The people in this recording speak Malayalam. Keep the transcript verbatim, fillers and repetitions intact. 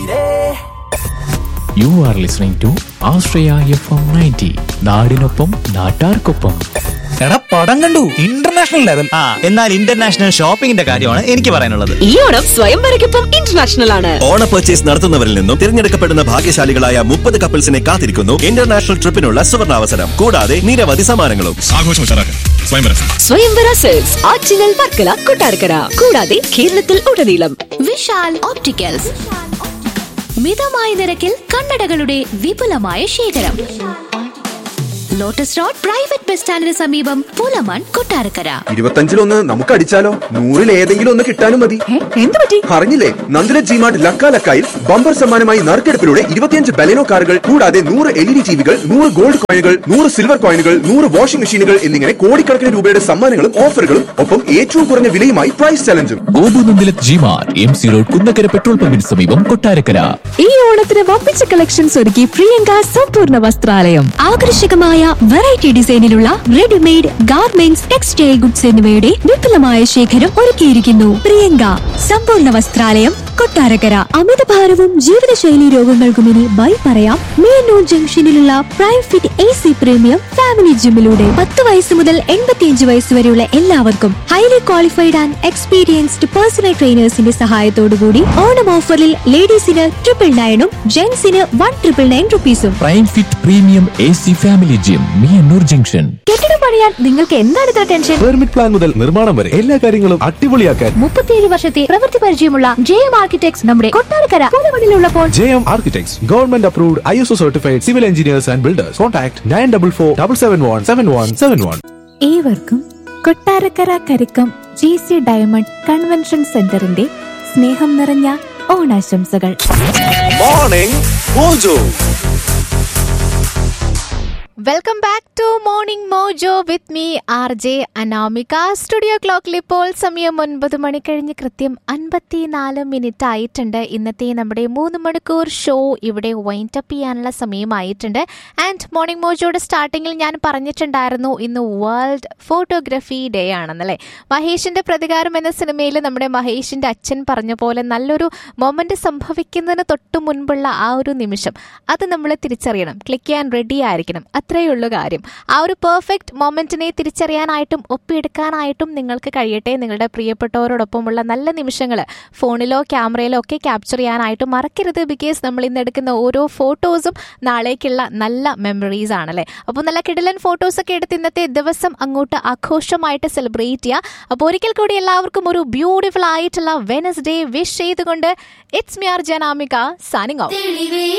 You are listening to Australia F M ninety. നാടിനൊപ്പം നാട്ടാർക്കൊപ്പം. എടാ പടം കണ്ടു, ഇന്റർനാഷണൽ ലെവൽ. ആ എന്നാൽ ഇന്റർനാഷണൽ ഷോപ്പിംഗിന്റെ കാര്യമാണ് എനിക്ക് പറയാനുള്ളത്. ഈ ഓണം സ്വയംവരയ്ക്കൊപ്പം ഇന്റർനാഷണൽ ആണ്. ഓണ പർച്ചേസ് നടത്തുന്നവരിൽ നിന്നും തിരഞ്ഞെടുക്കപ്പെടുന്ന ഭാഗ്യശാലികളായ മുപ്പത് കപ്പിൾസിനെ കാത്തിരിക്കുന്നു ഇന്റർനാഷണൽ ട്രിപ്പിനുള്ള സുവർണാവസരം. കൂടാതെ നിരവധി സമ്മാനങ്ങളും. സ്വയംവര സെൽസ് ആറ്റിങ്ങൽ, വർക്കല, കൊട്ടാരക്കര, കൂടാതെ കേരളത്തിൽ ഉടനീളം. വിശാൽ ഓപ്റ്റിക്കൽസ്, മിതമായ നിരക്കിൽ കണ്ണടകളുടെ വിപുലമായ ശേഖരം. ലോട്ടസ് റോഡ് പ്രൈവറ്റ് ബസ് സ്റ്റാൻഡിന് സമീപം, പൂലമാൻ, കൊട്ടാരക്കര. ഇരുപത്തഞ്ചിലൊന്ന് നമുക്ക് അടിച്ചാലോ? നൂറിൽ ഏതെങ്കിലും ഒന്ന് കിട്ടാനും മതി. എന്ത് പറ്റി? അറിഞ്ഞില്ലേ, നന്ദില ജിമാർട്ട് ലക്ക ലക്കായിൽ ബമ്പർ സമ്മാനമായി നറുക്കെടുപ്പിലൂടെ ഇരുപത്തിയഞ്ച് ബലെനോ കാറുകൾ, കൂടാതെ നൂറ് എൽ ഇ ഡി ടിവികൾ, നൂറ് ഗോൾഡ് കോയിനുകൾ, നൂറ് സിൽവർ കോയിനുകൾ, നൂറ് വാഷിംഗ് മെഷീനുകൾ എന്നിങ്ങനെ കോടിക്കണക്കിന് രൂപയുടെ സമ്മാനങ്ങളും ഓഫറുകളും ഒപ്പം ഏറ്റവും കുറഞ്ഞ വിലയുമായി price ചലഞ്ചും. Gopu Nandilath G-Mart, M C road, Kunnakkara petrol പമ്പിന് സമീപം, കൊട്ടാരക്കര. ഈ ഓണത്തിന് വമ്പിച്ച കളക്ഷൻസ് ഒരുക്കി പ്രിയങ്ക സമ്പൂർണ്ണ വസ്ത്രാലയം. ആകർഷകമായ variety ഡിസൈനിലുള്ള readymade garments, textile goods എന്നിവയുടെ വിപുലമായ ശേഖരം ഒരുക്കിയിരിക്കുന്നു. പ്രിയങ്ക സമ്പൂർണ്ണ വസ്ത്രാലയം, കൊട്ടാരക്കര. അമിതഭാരവും ജീവിതശൈലി രോഗങ്ങൾക്കും ഇനി ബൈ പറയാം മേനൂർ ജംഗ്ഷനിലുള്ള prime fit A C premium family ജിമ്മിലൂടെ. പത്ത് വയസ്സ് മുതൽ എൺപത്തിയഞ്ച് വയസ്സ് വരെയുള്ള എല്ലാവർക്കും highly qualified and experienced personal ട്രെയിനേഴ്സിന്റെ സഹായത്തോടുകൂടി ഓണം ഓഫറിൽ ലേഡീസിന് triple നയനും ജെന്റ്സിന് one triple nine റുപ്പീസും. Prime fit premium A C family gym, Meeyannoor junction. കെട്ടിടം പണിയാൻ നിങ്ങൾക്ക് എന്താണ് ഇത്ര ടെൻഷൻ? പെർമിറ്റ് പ്ലാൻ മുതൽ നിർമ്മാണം വരെ എല്ലാ കാര്യങ്ങളും അടിപൊളിയാക്കാൻ മുപ്പത്തിയേഴ് വർഷത്തെ പ്രവൃത്തി പരിചയമുള്ള ജെ എം ആർക്കിടെക്ട്സ് നമ്മുടെ Kottarakkara പൂലമണിലുള്ളപ്പോൾ. J M architects government approved I S O certified civil engineers and builders. Contact nine double four double seven one seven one seven one. ഏവർക്കും Kottarakkara Karikkam G C diamond convention സെന്ററിന്റെ സ്നേഹം നിറഞ്ഞ ഓണാശംസകൾ. Morning mojo. Welcome back to morning mojo with me R J Anamika. Studio ക്ലോക്കിൽ ഇപ്പോൾ സമയം ഒൻപത് മണി കഴിഞ്ഞ് കൃത്യം അൻപത്തിനാല് മിനിറ്റ് ആയിട്ടുണ്ട്. ഇന്നത്തെ നമ്മുടെ മൂന്ന് മണിക്കൂർ ഷോ ഇവിടെ വൈൻഡ് അപ്പ് ചെയ്യാനുള്ള സമയമായിട്ടുണ്ട്. ആൻഡ് മോർണിംഗ് മോജോയുടെ സ്റ്റാർട്ടിങ്ങിൽ ഞാൻ പറഞ്ഞിട്ടുണ്ടായിരുന്നു ഇന്ന് വേൾഡ് ഫോട്ടോഗ്രാഫി ഡേ ആണെന്നല്ലേ. മഹേഷിന്റെ പ്രതികാരം എന്ന സിനിമയിൽ നമ്മുടെ മഹേഷിന്റെ അച്ഛൻ പറഞ്ഞ പോലെ നല്ലൊരു മൊമെന്റ് സംഭവിക്കുന്നതിന് തൊട്ടു മുൻപുള്ള ആ ഒരു നിമിഷം അത് നമ്മൾ തിരിച്ചറിയണം. ക്ലിക്ക് ചെയ്യാൻ റെഡി ആയിരിക്കണം. അത്രയുള്ള കാര്യം. ആ ഒരു പെർഫെക്റ്റ് മൊമെന്റിനെ തിരിച്ചറിയാനായിട്ടും ഒപ്പിയെടുക്കാനായിട്ടും നിങ്ങൾക്ക് കഴിയട്ടെ. നിങ്ങളുടെ പ്രിയപ്പെട്ടവരോടൊപ്പമുള്ള നല്ല നിമിഷങ്ങൾ ഫോണിലോ ക്യാമറയിലോ ഒക്കെ ക്യാപ്ചർ ചെയ്യാനായിട്ടും മറക്കരുത്. ബിക്കോസ് നമ്മൾ ഇന്ന് എടുക്കുന്ന ഓരോ ഫോട്ടോസും നാളേക്കുള്ള നല്ല മെമ്മറീസ് ആണല്ലേ. അപ്പോൾ നല്ല കിടിലൻ ഫോട്ടോസ് ഒക്കെ എടുത്ത് ഇന്നത്തെ ദിവസം അങ്ങോട്ട് ആഘോഷമായിട്ട് സെലിബ്രേറ്റ് ചെയ്യുക. അപ്പോൾ ഒരിക്കൽ കൂടി എല്ലാവർക്കും ഒരു ബ്യൂട്ടിഫുൾ ആയിട്ടുള്ള വെനസ്ഡേ വിഷ് ചെയ്തുകൊണ്ട് it's me R J Anamika signing off.